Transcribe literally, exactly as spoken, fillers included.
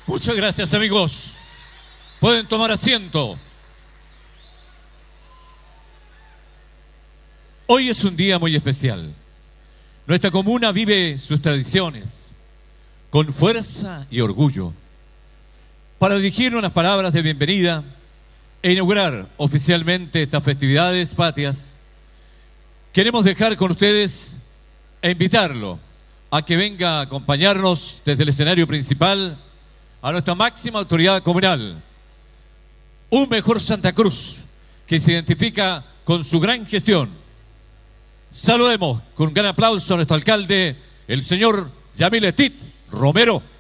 Muchas gracias, amigos. Pueden tomar asiento. Hoy es un día muy especial. Nuestra comuna vive sus tradiciones con fuerza y orgullo. Para dirigir unas palabras de bienvenida e inaugurar oficialmente estas festividades patrias, queremos dejar con ustedes e invitarlo a que venga a acompañarnos desde el escenario principal a nuestra máxima autoridad comunal, un mejor Santa Cruz que se identifica con su gran gestión. Saludemos con un gran aplauso a nuestro alcalde, el señor Yamil Etit Romero.